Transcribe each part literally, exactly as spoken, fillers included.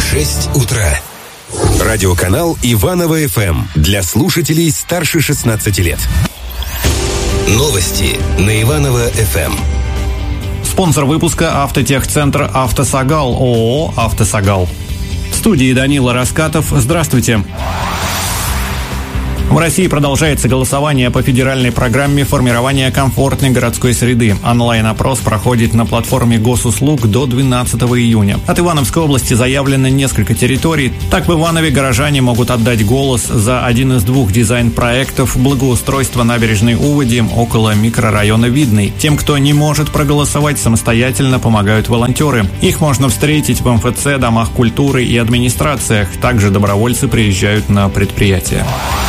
шесть утра. Радиоканал Иваново-ФМ для слушателей старше шестнадцати лет. Новости на Иваново-ФМ. Спонсор выпуска — автотехцентр «Автосагал», ООО «Автосагал». В студии Данила Раскатов. Здравствуйте. В России продолжается голосование по федеральной программе формирования комфортной городской среды. Онлайн-опрос проходит на платформе госуслуг до двенадцатого июня. От Ивановской области заявлено несколько территорий. Так, в Иванове горожане могут отдать голос за один из двух дизайн-проектов благоустройства набережной Уводи около микрорайона Видный. Тем, кто не может проголосовать самостоятельно, помогают волонтеры. Их можно встретить в эм эф цэ, домах культуры и администрациях. Также добровольцы приезжают на предприятия.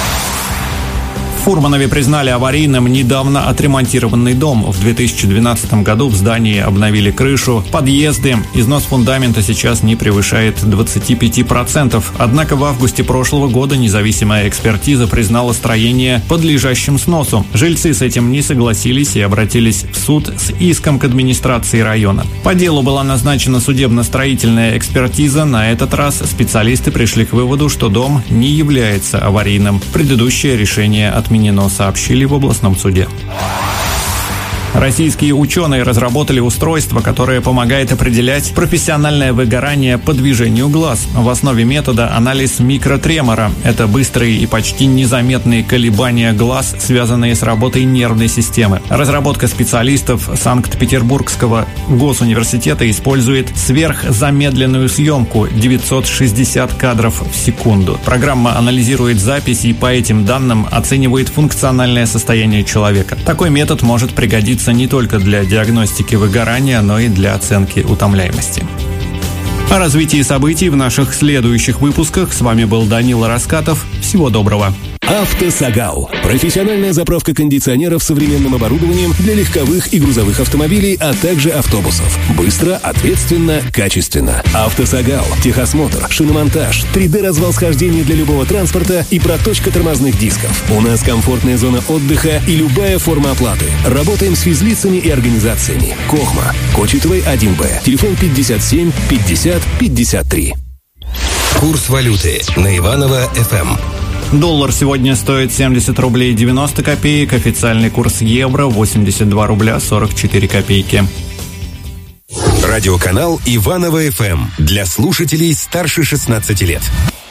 В Фурманове признали аварийным недавно отремонтированный дом. В две тысячи двенадцатом году в здании обновили крышу, подъезды. Износ фундамента сейчас не превышает двадцати пяти процентов. Однако в августе прошлого года независимая экспертиза признала строение подлежащим сносу. Жильцы с этим не согласились и обратились в суд с иском к администрации района. По делу была назначена судебно-строительная экспертиза. На этот раз специалисты пришли к выводу, что дом не является аварийным. Предыдущее решение отменено. Отменено, сообщили в областном суде. Российские ученые разработали устройство, которое помогает определять профессиональное выгорание по движению глаз. В основе метода анализ микротремора. Это быстрые и почти незаметные колебания глаз, связанные с работой нервной системы. Разработка специалистов Санкт-Петербургского госуниверситета использует сверхзамедленную съемку девятьсот шестьдесят кадров в секунду. Программа анализирует запись и по этим данным оценивает функциональное состояние человека. Такой метод может пригодиться не только для диагностики выгорания, но и для оценки утомляемости. О развитии событий в наших следующих выпусках. С вами был Данила Раскатов. Всего доброго. «Автосагал» – профессиональная заправка кондиционеров с современным оборудованием для легковых и грузовых автомобилей, а также автобусов. Быстро, ответственно, качественно. «Автосагал» – техосмотр, шиномонтаж, три дэ-развал схождения для любого транспорта и проточка тормозных дисков. У нас комфортная зона отдыха и любая форма оплаты. Работаем с физлицами и организациями. Кохма, Кочетовой один бэ. Телефон пятьдесят семь пятьдесят пятьдесят три. Курс валюты на Иваново-ФМ. Доллар сегодня стоит семьдесят рублей девяносто копеек, официальный курс евро восемьдесят два рубля сорок четыре копейки. Радиоканал Иваново-ФМ для слушателей старше шестнадцати лет.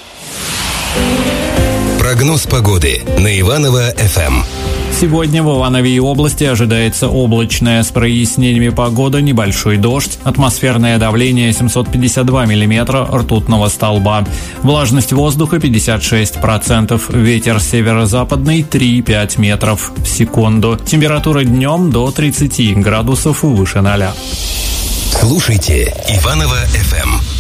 Прогноз погоды на Иваново-ФМ. Сегодня в Иванове и области ожидается облачная с прояснениями погода, небольшой дождь, атмосферное давление семьсот пятьдесят два миллиметра ртутного столба, влажность воздуха пятьдесят шесть процентов, ветер северо-западный три и пять метров в секунду, температура днем до тридцати градусов выше ноля. Слушайте Иваново-ФМ.